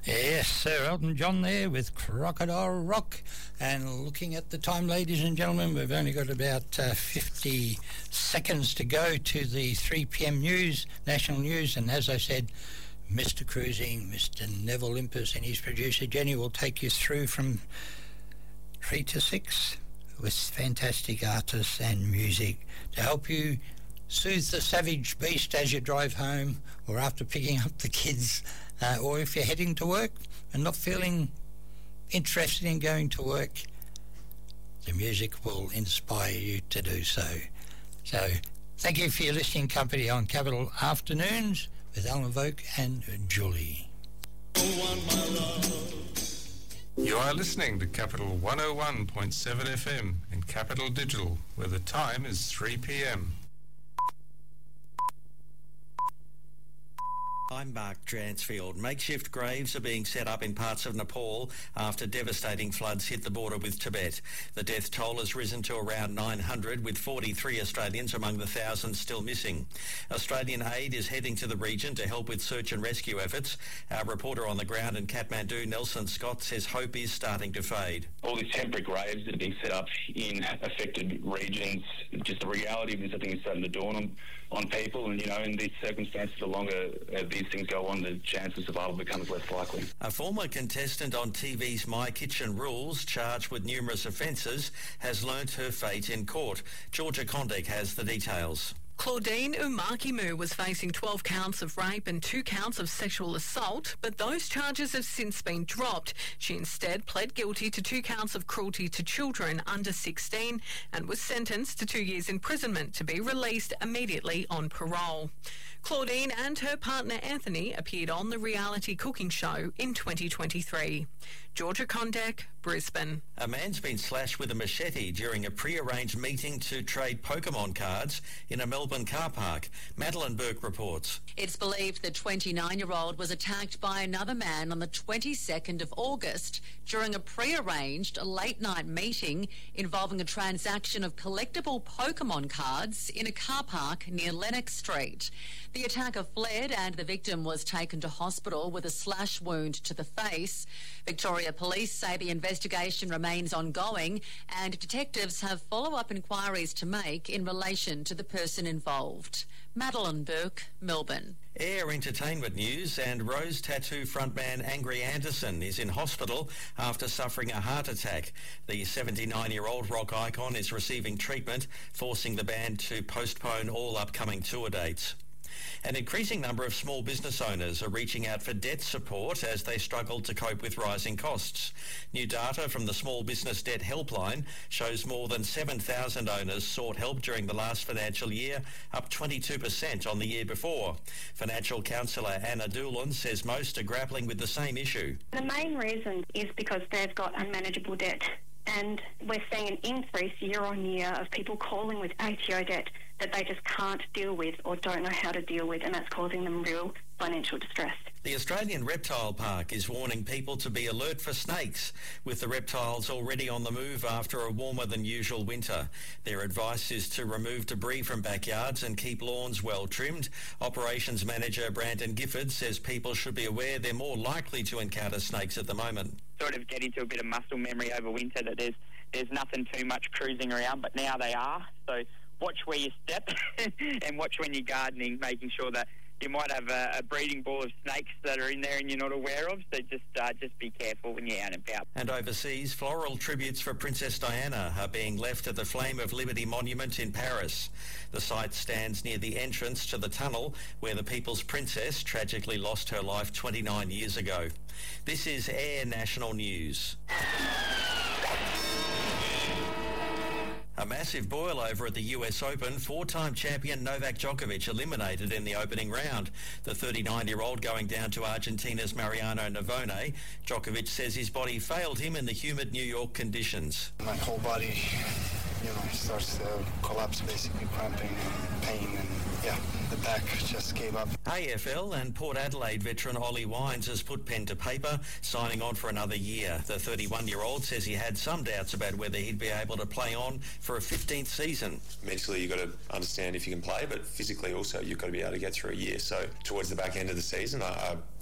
Yes, Sir Elton John there with Crocodile Rock. And looking at the time, ladies and gentlemen, we've only got about 50 seconds to go to the 3 p.m. news, national news. And as I said, Mr. Cruising, Mr. Neville Limpus and his producer Jenny will take you through from 3 to 6 with fantastic artists and music to help you soothe the savage beast as you drive home or after picking up the kids, or if you're heading to work and not feeling interested in going to work, the music will inspire you to do so. So thank you for your listening company on Capital Afternoons with Alan Voke and Julie. You are listening to Capital 101.7 FM and Capital Digital, where the time is 3 p.m. I'm Mark Dransfield. Makeshift graves are being set up in parts of Nepal after devastating floods hit the border with Tibet. The death toll has risen to around 900, with 43 Australians among the thousands still missing. Australian aid is heading to the region to help with search and rescue efforts. Our reporter on the ground in Kathmandu, Nelson Scott, says hope is starting to fade. All these temporary graves that are being set up in affected regions, just the reality of this, I think, is starting to dawn on people. And, in these circumstances, the longer these things go on, the chance of survival becomes less likely. A former contestant on TV's My Kitchen Rules, charged with numerous offences, has learnt her fate in court. Georgia Condek has the details. Claudine Umakimu was facing 12 counts of rape and 2 counts of sexual assault, but those charges have since been dropped. She instead pled guilty to 2 counts of cruelty to children under 16 and was sentenced to 2 years imprisonment to be released immediately on parole. Claudine and her partner Anthony appeared on the reality cooking show in 2023. Georgia Condek, Brisbane. A man's been slashed with a machete during a pre-arranged meeting to trade Pokemon cards in a Melbourne car park. Madeline Burke reports. It's believed the 29-year-old was attacked by another man on the 22nd of August during a pre-arranged late-night meeting involving a transaction of collectible Pokemon cards in a car park near Lennox Street. The attacker fled and the victim was taken to hospital with a slash wound to the face. Victoria Police say the investigation remains ongoing and detectives have follow-up inquiries to make in relation to the person involved. Madeline Burke, Melbourne. Air entertainment news, and Rose Tattoo frontman Angry Anderson is in hospital after suffering a heart attack. The 79-year-old rock icon is receiving treatment, forcing the band to postpone all upcoming tour dates. An increasing number of small business owners are reaching out for debt support as they struggle to cope with rising costs. New data from the Small Business Debt Helpline shows more than 7,000 owners sought help during the last financial year, up 22% on the year before. Financial counsellor Anna Doolan says most are grappling with the same issue. The main reason is because they've got unmanageable debt, and we're seeing an increase year on year of people calling with ATO debt that they just can't deal with or don't know how to deal with, and that's causing them real financial distress. The Australian Reptile Park is warning people to be alert for snakes, with the reptiles already on the move after a warmer than usual winter. Their advice is to remove debris from backyards and keep lawns well trimmed. Operations Manager Brandon Gifford says people should be aware they're more likely to encounter snakes at the moment. Sort of get into a bit of muscle memory over winter that there's nothing too much cruising around, but now they are. So watch where you step and watch when you're gardening, making sure that you might have a breeding ball of snakes that are in there and you're not aware of, so just be careful when you're out and about. And overseas, floral tributes for Princess Diana are being left at the Flame of Liberty Monument in Paris. The site stands near the entrance to the tunnel where the People's Princess tragically lost her life 29 years ago. This is Air National News. A massive boil over at the US Open, 4-time champion Novak Djokovic eliminated in the opening round. The 39-year-old going down to Argentina's Mariano Navone. Djokovic says his body failed him in the humid New York conditions. My whole body, starts to collapse, basically cramping and pain, and the back just gave up. AFL and Port Adelaide veteran Ollie Wines has put pen to paper, signing on for another year. The 31-year-old says he had some doubts about whether he'd be able to play on for a 15th season. Mentally, you've got to understand if you can play, but physically also you've got to be able to get through a year. So towards the back end of the season, I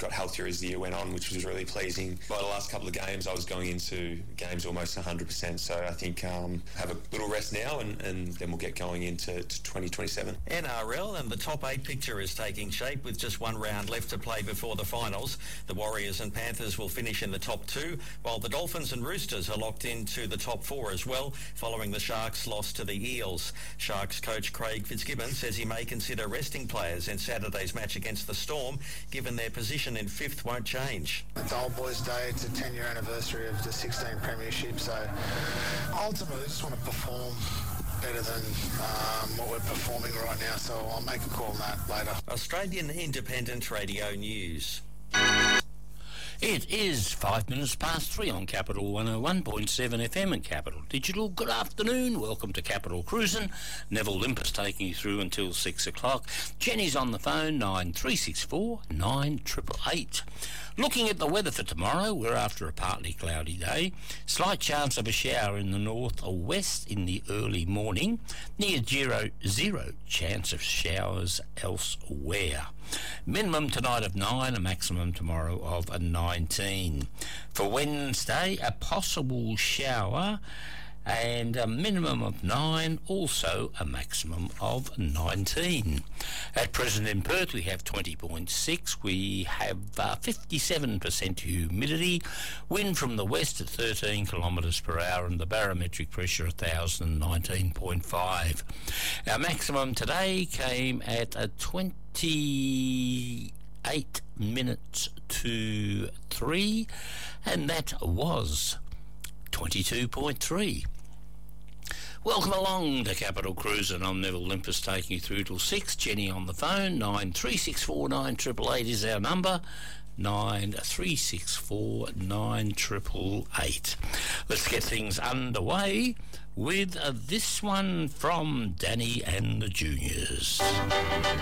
got healthier as the year went on, which was really pleasing. By the last couple of games, I was going into games almost 100%, so I think have a little rest now and then we'll get going into 2027. NRL, and the top 8 picture is taking shape with just one round left to play before the finals. The Warriors and Panthers will finish in the top 2, while the Dolphins and Roosters are locked into the top 4 as well, following the Sharks' loss to the Eels. Sharks coach Craig Fitzgibbon says he may consider resting players in Saturday's match against the Storm, given their position in 5th won't change. It's Old Boys Day, it's a 10-year anniversary of the 16 premiership, so ultimately I just want to perform better than what we're performing right now, so I'll make a call on that later. Australian Independent Radio News. It is 5 minutes past 3 on Capital 101.7 FM and Capital Digital. Good afternoon. Welcome to Capital Cruising. Neville Limpus taking you through until 6 o'clock. Jenny's on the phone, 9364 9888. Looking at the weather for tomorrow, we're after a partly cloudy day. Slight chance of a shower in the north or west in the early morning. Near zero chance of showers elsewhere. Minimum tonight of 9, a maximum tomorrow of 19. For Wednesday, a possible shower and a minimum of 9, also a maximum of 19. At present in Perth, we have 20.6. We have 57% humidity, wind from the west at 13 kilometres per hour, and the barometric pressure 1,019.5. Our maximum today came at 28 minutes to 3, and that was 22.3. Welcome along to Capital Cruising. I'm Neville Limpus taking you through till 6. Jenny on the phone, 9364 9888 is our number, 9364 9888. Let's get things underway with this one from Danny and the Juniors.